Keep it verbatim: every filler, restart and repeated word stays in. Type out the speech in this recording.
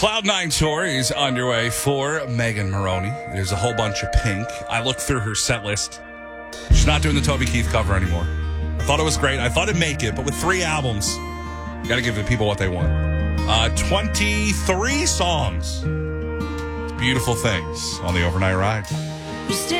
Cloud Nine Tour is underway for Megan Maroney. There's a whole bunch of Pink. I looked through her set list. She's not doing the Toby Keith cover anymore. I thought it was great. I thought it'd make it, but with three albums, you got to give the people what they want. Uh, twenty-three songs. Beautiful things on the overnight ride. You stay